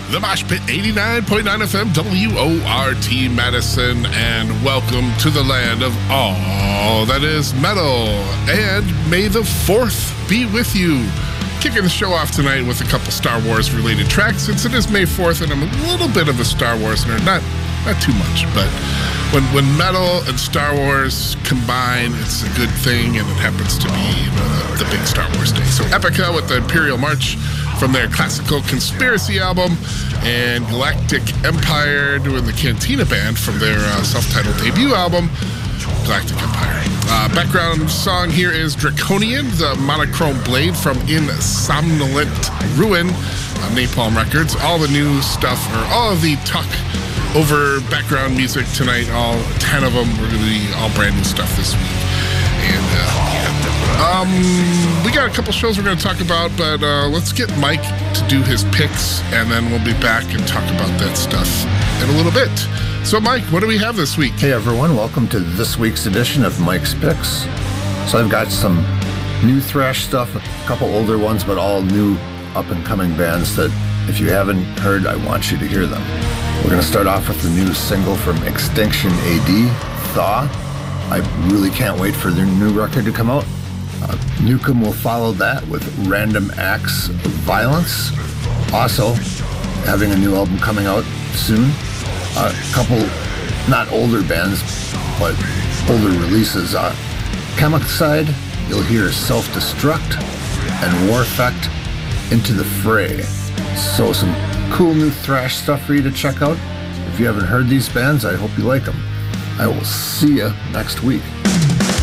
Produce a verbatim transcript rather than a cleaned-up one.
The Mosh Pit, eighty-nine point nine F M, W O R T Madison, and welcome to the land of all that is metal. And may the fourth be with you. Kicking the show off tonight with a couple Star Wars related tracks, since it is May fourth and I'm a little bit of a Star Wars nerd. Not not too much, but when when metal and Star Wars combine, it's a good thing, and it happens to be, you know, the, the big Star Wars day. So Epica with the Imperial March from their Classical Conspiracy album, and Galactic Empire doing the Cantina Band from their uh, self-titled debut album, Galactic Empire. Uh, background song here is Draconian, the monochrome blade from Insomnolent Ruin on Napalm Records. All the new stuff, or all of the talk over background music tonight, all ten of them, we're going to be all brand new stuff this week. And uh, yeah. Um, we got a couple shows we're going to talk about, but uh, let's get Mike to do his picks, and then we'll be back and talk about that stuff in a little bit. So, Mike, what do we have this week? Hey, everyone. Welcome to this week's edition of Mike's Picks. So I've got some new thrash stuff, a couple older ones, but all new up-and-coming bands that, if you haven't heard, I want you to hear them. We're going to start off with the new single from Extinction A D, Thaw. I really can't wait for their new record to come out. Uh, Nukem will follow that with Random Acts of Violence. Also, having a new album coming out soon. A uh, couple, not older bands, but older releases. Uh, Chemicide, you'll hear Self-Destruct, and War Effect, Into the Fray. So some cool new thrash stuff for you to check out. If you haven't heard these bands, I hope you like them. I will see you next week.